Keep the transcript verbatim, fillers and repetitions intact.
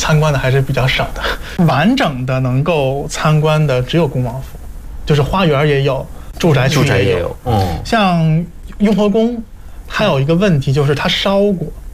参观的还是比较少的。完整的能够参观的只有恭王府，就是花园也有，住宅区也有。 嗯， 像雍和宫，它有一个问题就是它烧过。